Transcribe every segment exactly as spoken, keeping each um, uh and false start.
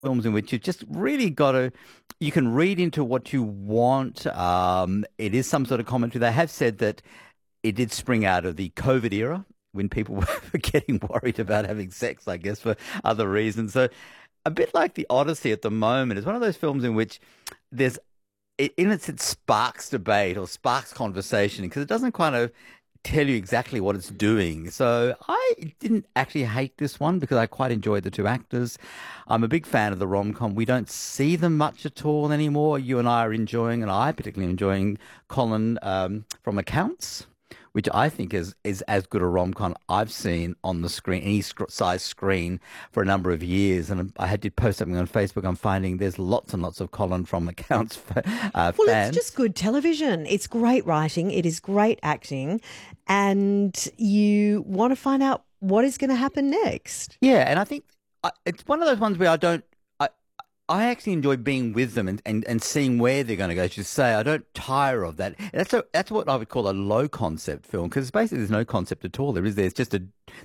films in which you just really got to, you can read into what you want. Um, it is some sort of commentary. They have said that it did spring out of the COVID era when people were getting worried about having sex, I guess, for other reasons. So a bit like The Odyssey at the moment, it's one of those films in which there's, it, in it, it sparks debate or sparks conversation because it doesn't kind of tell you exactly what it's doing. So I didn't actually hate this one because I quite enjoyed the two actors. I'm a big fan of the rom-com. We don't see them much at all anymore. You and I are enjoying, and I particularly enjoying Colin um, from Accounts, which I think is is as good a rom-com I've seen on the screen, any sc- size screen, for a number of years. And I had to post something on Facebook. I'm finding there's lots and lots of Colin from Accounts uh, Well, fans. it's just good television. It's great writing. It is great acting. And you want to find out what is going to happen next. Yeah, and I think I, it's one of those ones where I don't. I I actually enjoy being with them and, and, and seeing where they're going to go. As you say, I don't tire of that. And that's a, that's what I would call a low concept film because basically there's no concept at all. There is there's just a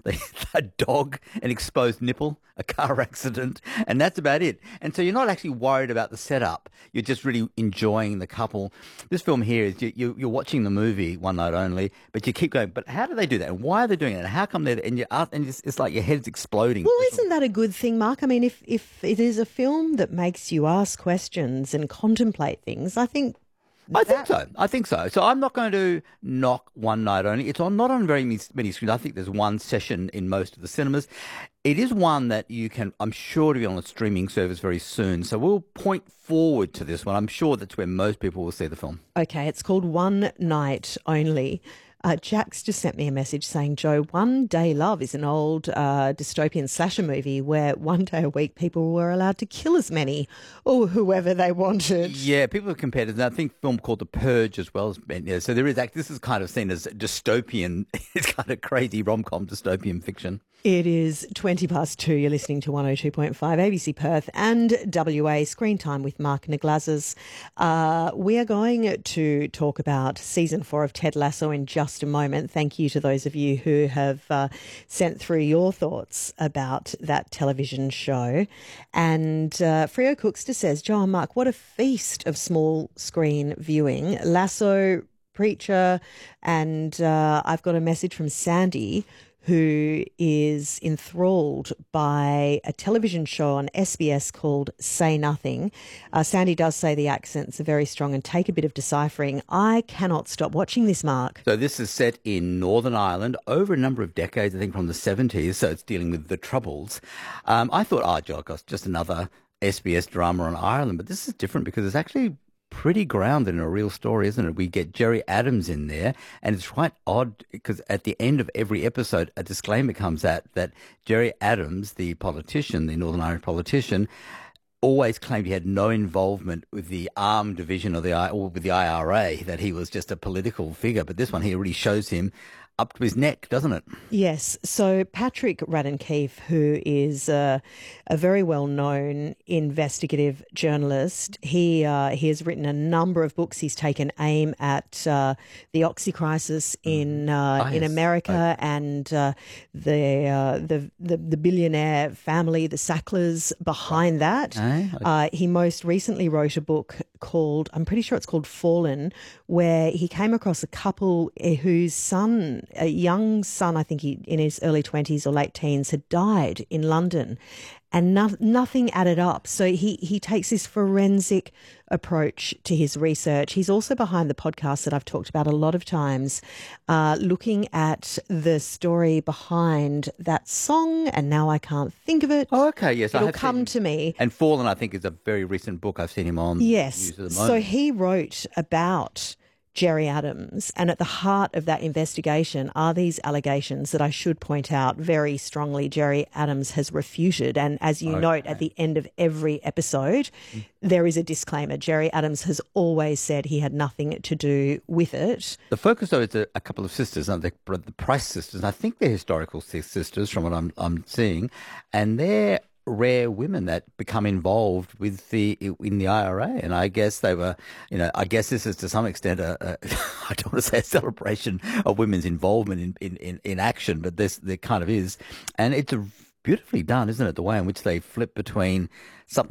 a dog, an exposed nipple, a car accident, and that's about it. And so you're not actually worried about the setup. You're just really enjoying the couple. This film here is you, you, you're watching the movie One Night Only, but you keep going, but how do they do that? And why are they doing it? And how come they're, and, you're, and it's, it's like your head's exploding. Well, isn't that a good thing, Mark? I mean, if, if it is a film that makes you ask questions and contemplate things, I think I think so. I think so. So I'm not going to knock One Night Only. It's on not on very many screens. I think there's one session in most of the cinemas. It is one that you can, I'm sure, to be on a streaming service very soon. So we'll point forward to this one. I'm sure that's where most people will see the film. Okay, it's called One Night Only. Uh, Jack's just sent me a message saying, Joe, One Day Love is an old uh, dystopian slasher movie where one day a week people were allowed to kill as many or whoever they wanted. Yeah, people have compared it. And I think a film called The Purge as well. Yeah, so there is, this is kind of seen as dystopian. It's kind of crazy rom-com dystopian fiction. It is twenty past two. You're listening to one oh two point five A B C Perth and W A Screen Time with Mark Naglazes. Uh, we are going to talk about season four of Ted Lasso in just a moment. Thank you to those of you who have uh, sent through your thoughts about that television show. And uh, Freo Cookster says, Joe and Mark, what a feast of small screen viewing. Lasso, Preacher, and uh, I've got a message from Sandy, who is enthralled by a television show on S B S called Say Nothing. Uh, Sandy does say the accents are very strong and take a bit of deciphering. I cannot stop watching this, Mark. So this is set in Northern Ireland over a number of decades, I think from the seventies, so it's dealing with the Troubles. Um, I thought, oh, gosh, just another S B S drama on Ireland, but this is different because it's actually pretty grounded in a real story, isn't it? We get Jerry Adams in there, and it's quite odd because at the end of every episode, a disclaimer comes out that Jerry Adams, the politician, the Northern Irish politician, always claimed he had no involvement with the armed division of the I, or with the I R A, that he was just a political figure. But this one here really shows him up to his neck, doesn't it? Yes. So Patrick Radden Keefe, who is uh, a very well-known investigative journalist, he uh, he has written a number of books. He's taken aim at uh, the Oxy crisis in uh, oh, in yes. America oh. and uh, the, uh, the the the billionaire family, the Sacklers, behind that. Okay. Uh, he most recently wrote a book called, I'm pretty sure it's called Fallen, where he came across a couple whose son, a young son, I think he in his early twenties or late teens, had died in London, and no, nothing added up. So he he takes this forensic approach to his research. He's also behind the podcast that I've talked about a lot of times, uh, looking at the story behind that song, and now I can't think of it. Oh, okay, yes. I It'll have come seen, to me. And Fallen, I think, is a very recent book. I've seen him on. Yes. News at the So moment. he wrote about Jerry Adams, and at the heart of that investigation are these allegations that I should point out very strongly Jerry Adams has refuted. And as you Okay. note, at the end of every episode, mm. there is a disclaimer. Jerry Adams has always said he had nothing to do with it. The focus, though, is a, a couple of sisters, aren't they? The Price sisters. I think they're historical sisters from what I'm, I'm seeing, and they're rare women that become involved with the in the I R A, and I guess they were, you know, I guess this is to some extent a, a I don't want to say a celebration of women's involvement in in, in, in action, but this there kind of is, and it's a beautifully done, isn't it? The way in which they flip between something